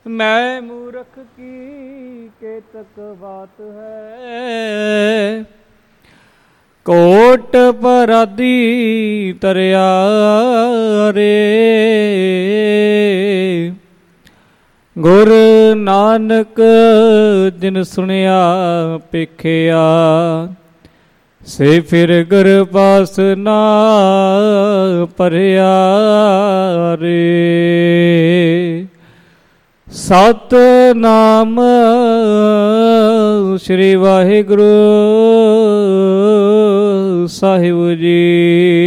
ਮੈਂ ਮੂਰਖ ਕੀ ਕੇਤਕ ਬਾਤ ਹੈ। ਕੋਟ ਪਰਾਦੀ ਤਰਿਆ ਰੇ, ਗੁਰ ਨਾਨਕ ਜਿਨ ਸੁਣਿਆ ਪੇਖਿਆ, ਸੇ ਫਿਰ ਗੁਰ ਪਾਸ ਨਾ ਭਰਿਆ ਰੇ। ਸਤਿਨਾਮ ਸ੍ਰੀ ਵਾਹਿਗੁਰੂ ਸਾਹਿਬ ਜੀ।